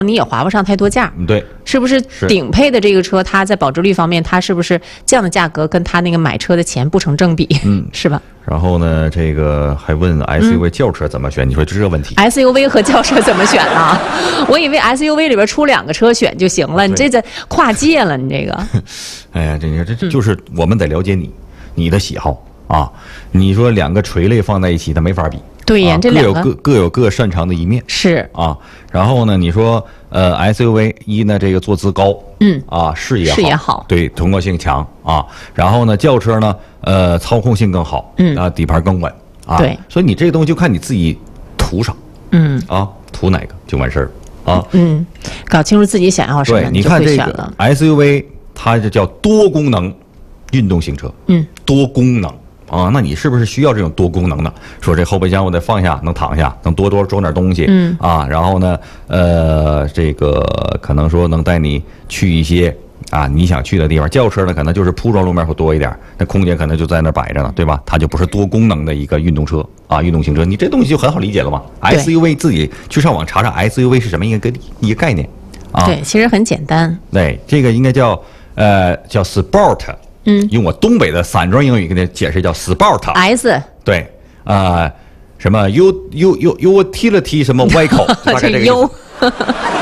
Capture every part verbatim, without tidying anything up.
你也划不上太多价。 对， 是不是顶配的这个车，它在保值率方面，它是不是这样的价格跟它那个买车的钱不成正比？嗯，是吧？ 然后呢，这个还问 S U V 轿车怎么选？嗯、你说这个问题 ？S U V 和轿车怎么选呢？我以为 S U V 里边出两个车选就行了，你这在跨界了，你这个。 哎呀，这你这这就是我们得了解你，你的喜好啊。你说两个垂类放在一起，它没法比。 对呀， 啊、 这两个各有各各有各擅长的一面。 是啊，然后呢，你说呃 S U V 一呢，这个坐姿高， 嗯啊，视野好， 视野好， 对，通过性强啊。然后呢，轿车呢，呃，操控性更好， 嗯啊，底盘更稳啊。 对， 所以你这个东西就看你自己图啥， 嗯啊，图哪个就完事儿啊。 嗯，搞清楚自己想要什么， 对，你看这个 S U V， 它这叫多功能运动型车， 嗯， 多功能。啊，那你是不是需要这种多功能的？说这后备箱我得放下，能躺下，能多多装点东西， 嗯啊，然后呢，呃，这个可能说能带你去一些啊你想去的地方。轿车呢，可能就是铺装路面会多一点，那空间可能就在那摆着呢，对吧？它就不是多功能的一个运动车啊，运动型车。你这东西就很好理解了嘛。S U V 自己去上网查查 S U V 是什么一个一个概念啊？ 对，其实很简单。 对，这个应该叫呃叫 Sport。嗯，用我东北的散装英语给你解释叫 sport。S 对， 啊、呃，什么 u u u utility 什么 vehicle， 大概这个意思。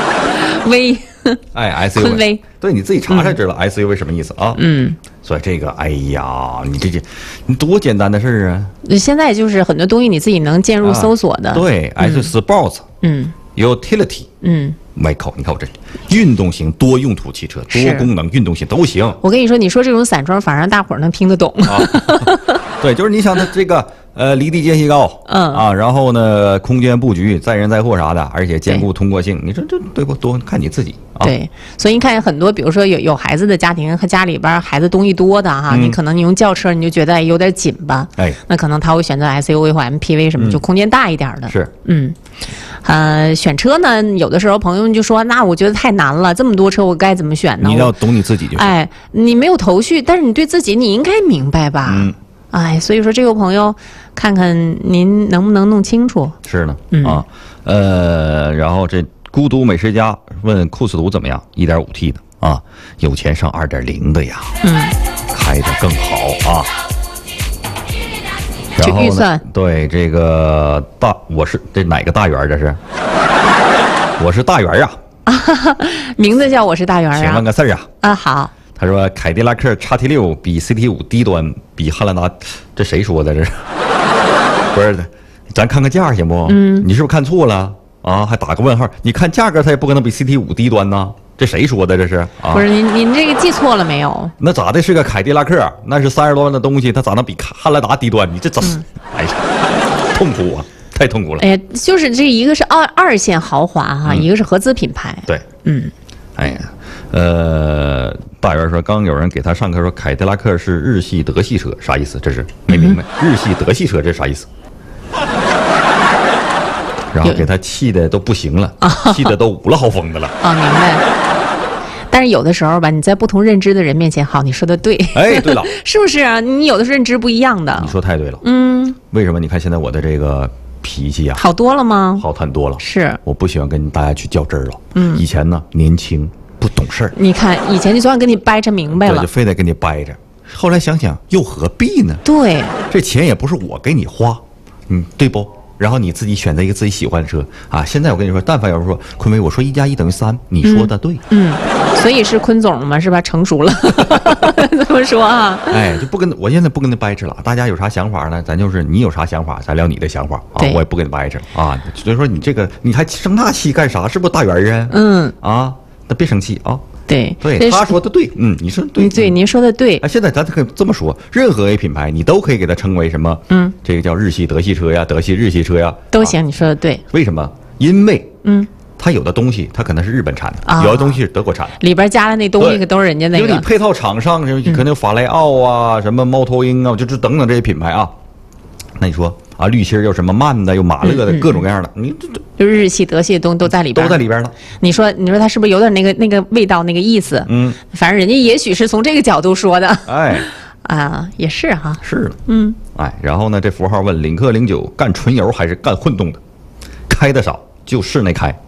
V， 哎 ，S U V， 对，你自己查查知道 S U V 什么意思啊？ 嗯， 所以这个，哎呀，你这这，你多简单的事儿啊！ 现在就是很多东西你自己能键入搜索的。 啊、对 ，S sports， 嗯 ，utility， 嗯。 Michael， 你看我这运动型多用途汽车，多功能运动型都行。 我跟你说，你说这种散装，反而让大伙儿能听得懂。 啊、对，就是你想它这个呃离地间隙高， 嗯啊，然后呢空间布局载人载货啥的，而且兼顾通过性，你说这对不？多看你自己啊。 对，所以你看很多，比如说有有孩子的家庭和家里边孩子东西多的哈， 嗯、 你可能你用轿车你就觉得有点紧吧， 哎， 那可能他会选择 S U V 或 M P V 什么，嗯、就空间大一点的。 是， 嗯。呃，选车呢，有的时候朋友们就说，那我觉得太难了，这么多车我该怎么选呢？ 你要懂你自己就行。 哎，你没有头绪，但是你对自己你应该明白吧？ 嗯。 哎，所以说这位朋友，看看您能不能弄清楚。 是呢， 嗯、 啊，呃，然后这孤独美食家问酷斯图怎么样 ？一点五 T 的啊，有钱上二点零的呀， 嗯， 开的更好啊。 这预算对这个大，我是这哪个大圆？这是，我是大圆呀、啊， 名字叫我是大圆啊。 请问个事儿啊？ 啊好。 他说凯迪拉克 X T 六 比 C T 五低端，比汉兰达，这谁说的？这是不是？咱看看价行不？嗯，你是不是看错了啊？还打个问号？你看价格，它也不可能比 C T 五低端呐。这谁说的？这是啊？ 不是您您这个记错了没有？ 那咋的？是个凯迪拉克，那是三十多万的东西，它咋能比汉兰达低端？你这怎么？嗯、哎呀，痛苦啊，太痛苦了。 哎呀，就是这一个是二二线豪华哈、嗯，一个是合资品牌。 对， 嗯， 哎呀，呃，大元说，刚有人给他上课说凯迪拉克是日系德系车，啥意思？这是没明白，嗯、日系德系车这是啥意思？然后给他气的都不行了，气的都五了好疯的了。 啊，明白。但是有的时候吧，你在不同认知的人面前，好，你说的对。 哎，对了， 是不是啊？你有的是认知不一样的。 你说太对了。 嗯。 为什么？你看现在我的这个脾气呀、啊， 好多了吗？ 好很多了。 是。 我不喜欢跟大家去较真儿了。 嗯。 以前呢，年轻不懂事儿。 你看以前就算跟你掰扯明白了， 对，就非得跟你掰着。后来想想，又何必呢？ 对。这钱也不是我给你花，嗯，对不？然后你自己选择一个自己喜欢的车啊！现在我跟你说，但凡有人说坤威，我说一加一等于三，你说的对， 嗯，嗯所以是坤总嘛，是吧？成熟了，这么说啊？ 哎，就不跟我现在不跟他掰扯了。大家有啥想法呢？咱就是你有啥想法，咱聊你的想法啊，我也不跟你掰扯啊。所以说你这个你还生那气干啥？是不是大圆啊？ 嗯啊，那别生气啊。 对对，他说的对，嗯，你说对， 对，您说的对。 啊，现在咱可以这么说，任何 A 品牌你都可以给它称为什么？ 嗯， 这个叫日系、德系车呀，德系、日系车呀， 都行。你说的对。 为什么？因为嗯， 它有的东西它可能是日本产的，有的东西是德国产的， 里边加的那东西可都是人家那个。 因为你配套厂商可能有法莱奥啊，什么猫头鹰啊，就是等等这些品牌啊。那你说啊，滤芯又什么曼的，又马勒的，各种各样的，你这这就日系、德系的东西都在里边， 都在里边了。 你说，你说它是不是有点那个那个味道、那个意思？ 嗯， 反正人家也许是从这个角度说的。 哎， 啊，也是哈。 是了， 嗯， 哎，然后呢，这符号问领克零九干纯油还是干混动的？开的少就室内开